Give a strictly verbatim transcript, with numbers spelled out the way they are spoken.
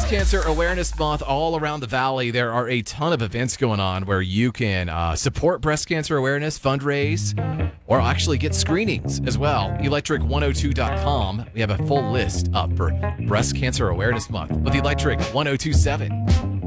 Cancer Awareness Month all around the Valley. There are a ton of events going on where you can uh, support breast cancer awareness, fundraise, or actually get screenings as well. electric one oh two dot com. We have a full list up for Breast Cancer Awareness Month with Electric one oh two point seven.